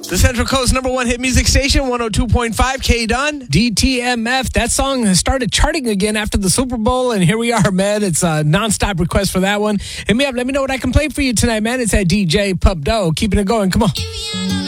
The Central Coast #1 hit music station, 102.5 K-Dun. DTMF. That song has started charting again after the Super Bowl, and here we are, man. It's a nonstop request for that one. Hit me up. Let me know what I can play for you tonight, man. It's at DJ Pub Dough. Keeping it going. Come on.